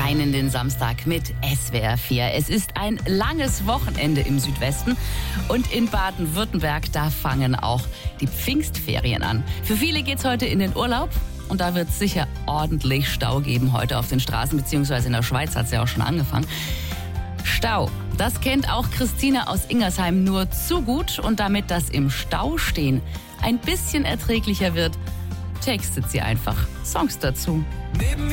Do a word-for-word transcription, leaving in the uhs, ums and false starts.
rein in den Samstag mit S W R vier. Es ist ein langes Wochenende im Südwesten und in Baden-Württemberg, da fangen auch die Pfingstferien an. Für viele geht's heute in den Urlaub und da wird es sicher ordentlich Stau geben heute auf den Straßen, beziehungsweise in der Schweiz hat es ja auch schon angefangen. Stau, das kennt auch Christine aus Ingersheim nur zu gut und damit das im Stau stehen ein bisschen erträglicher wird, textet sie einfach Songs dazu.